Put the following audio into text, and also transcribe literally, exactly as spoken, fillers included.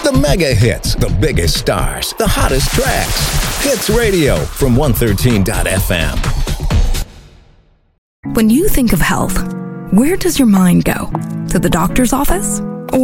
The mega hits, the biggest stars, the hottest tracks. Hits Radio from one thirteen dot f m. When you think of health, where does your mind go? To the doctor's office?